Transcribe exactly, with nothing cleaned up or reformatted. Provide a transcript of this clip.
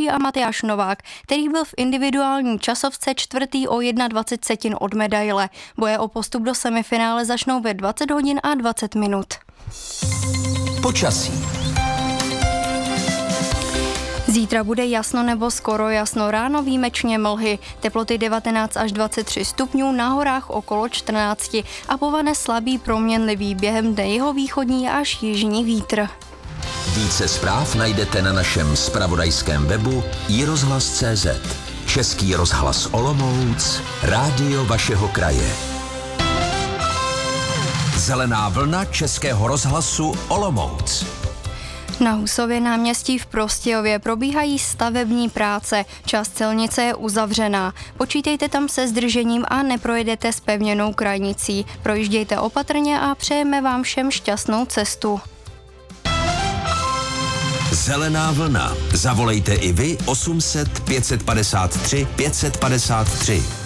Jiří a Matyáš Novák, který byl v individuální časovce čtvrtý o dvacet jedna setin od medaile. Boje o postup do semifinále začnou ve dvacet hodin a dvacet minut. Počasí. Zítra bude jasno nebo skoro jasno, ráno výjimečně mlhy, teploty devatenáct až dvacet tři stupňů, na horách okolo čtrnáct a povane slabý proměnlivý, během dne jihovýchodní až jižní vítr. Více zpráv najdete na našem zpravodajském webu i rozhlas tečka cé zet. Český rozhlas Olomouc, rádio vašeho kraje. Zelená vlna Českého rozhlasu Olomouc. Na Husově náměstí v Prostějově probíhají stavební práce. Část silnice je uzavřená. Počítejte tam se zdržením a neprojedete zpevněnou krajnicí. Projíždějte opatrně a přejeme vám všem šťastnou cestu. Zelená vlna. Zavolejte i vy osm set pět set padesát tři pět set padesát tři.